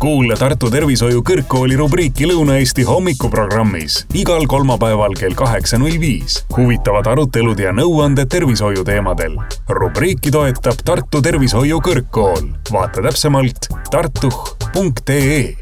Kuula Tartu Tervishoiu Kõrgkooli rubriiki Lõuna-Eesti hommikuprogrammis igal kolmapäeval kell 8.05. Huvitavad arutelud ja nõuanded tervishoiu teemadel. Rubriiki toetab Tartu Tervishoiu Kõrgkool. Vaata täpsemalt tartuh.ee.